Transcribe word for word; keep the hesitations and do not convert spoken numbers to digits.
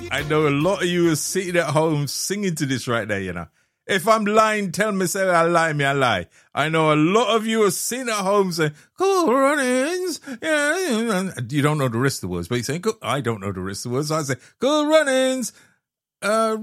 I know a lot of you are sitting at home singing to this right there, you know. If I'm lying, tell me, say I lie, me I lie. I know a lot of you are sitting at home saying, Cool Runnings. Yeah, you don't know the rest of the words, but you're saying, I don't know the rest of the words. So I say, Cool Runnings. Uh,